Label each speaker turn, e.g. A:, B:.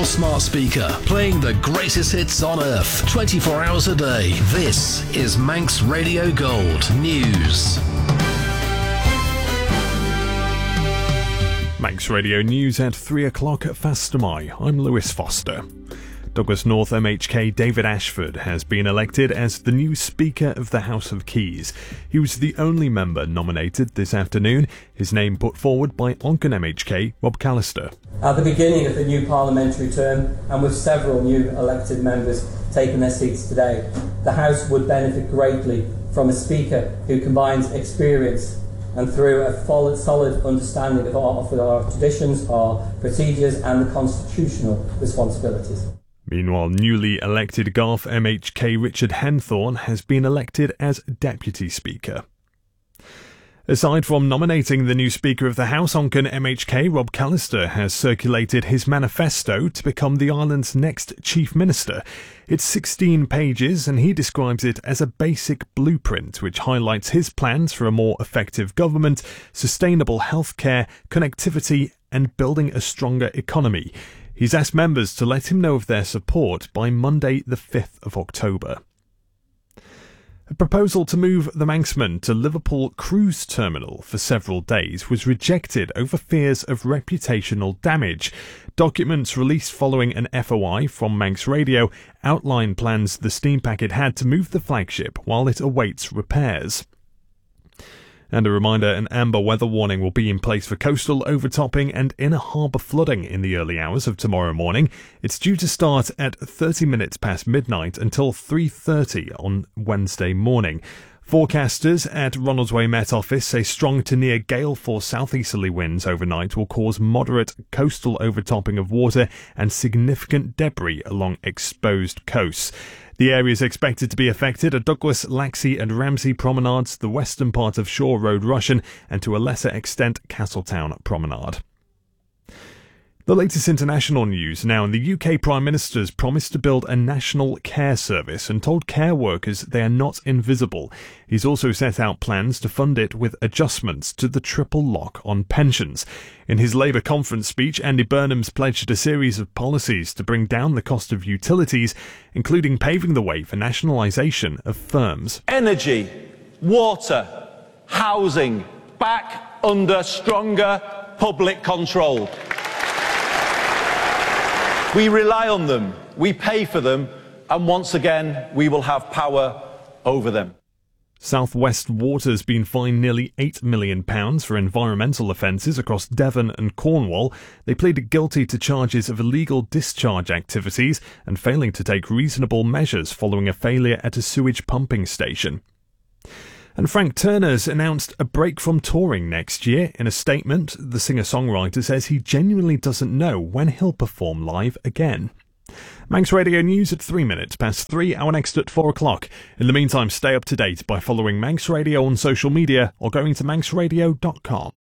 A: your smart speaker, playing the greatest hits on earth, 24 hours a day. This is Manx Radio Gold News.
B: Manx Radio News at 3 o'clock Fastamai. I'm Lewis Foster. Douglas North MHK David Ashford has been elected as the new Speaker of the House of Keys. He was the only member nominated this afternoon, his name put forward by Onken MHK Rob Callister.
C: At the beginning of the new parliamentary term, and with several new elected members taking their seats today, the House would benefit greatly from a Speaker who combines experience and through a solid understanding of our traditions, our procedures and the constitutional responsibilities.
B: Meanwhile, newly elected Garth MHK Richard Henthorne has been elected as Deputy Speaker. Aside from nominating the new Speaker of the House, Onken MHK Rob Callister has circulated his manifesto to become the island's next Chief Minister. It's 16 pages and he describes it as a basic blueprint which highlights his plans for a more effective government, sustainable healthcare, connectivity and building a stronger economy. He's asked members to let him know of their support by Monday the 5th of October. A proposal to move the Manxman to Liverpool Cruise Terminal for several days was rejected over fears of reputational damage. Documents released following an FOI from Manx Radio outline plans the steam packet had to move the flagship while it awaits repairs. And a reminder, an amber weather warning will be in place for coastal overtopping and inner harbour flooding in the early hours of tomorrow morning. It's due to start at 30 minutes past midnight until 3:30 on Wednesday morning. Forecasters at Ronaldsway Met Office say strong to near gale force southeasterly winds overnight will cause moderate coastal overtopping of water and significant debris along exposed coasts. The areas expected to be affected are Douglas, Laxey and Ramsey promenades, the western part of Shore Road Russian and to a lesser extent Castletown Promenade. The latest international news now, and the UK Prime Minister's promised to build a national care service and told care workers they are not invisible. He's also set out plans to fund it with adjustments to the triple lock on pensions. In his Labour conference speech, Andy Burnham's pledged a series of policies to bring down the cost of utilities, including paving the way for nationalisation of firms.
D: Energy, water, housing, back under stronger public control. We rely on them, we pay for them, and once again we will have power over them.
B: South West Water's been fined nearly £8 million for environmental offences across Devon and Cornwall. They pleaded guilty to charges of illegal discharge activities and failing to take reasonable measures following a failure at a sewage pumping station. And Frank Turner's announced a break from touring next year. In a statement, the singer-songwriter says he genuinely doesn't know when he'll perform live again. Manx Radio News at 3 minutes past 3, our next at 4 o'clock. In the meantime, stay up to date by following Manx Radio on social media or going to manxradio.com.